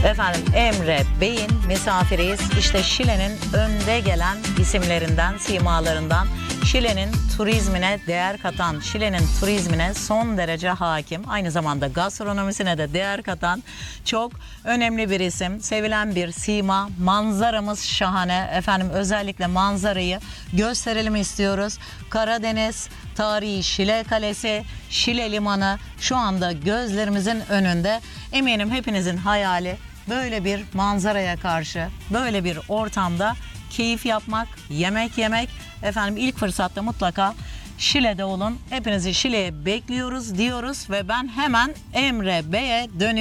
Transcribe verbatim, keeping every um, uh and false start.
Efendim Emre Bey'in misafiriyiz. İşte Şile'nin önde gelen isimlerinden, simalarından, Şile'nin turizmine değer katan, Şile'nin turizmine son derece hakim, aynı zamanda gastronomisine de değer katan çok önemli bir isim, sevilen bir sima. Manzaramız şahane. Efendim özellikle manzarayı gösterelim istiyoruz. Karadeniz, tarihi Şile Kalesi, Şile Limanı şu anda gözlerimizin önünde. Eminim hepinizin hayali böyle bir manzaraya karşı, böyle bir ortamda keyif yapmak, yemek yemek. Efendim ilk fırsatta mutlaka Şile'de olun. Hepinizi Şile'ye bekliyoruz diyoruz ve ben hemen Emre Bey'e dönüyorum.